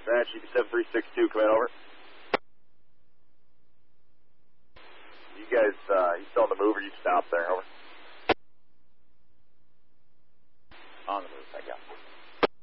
Dispatch, EB7362, come in, over. You guys, you still on the move or you stopped there, over?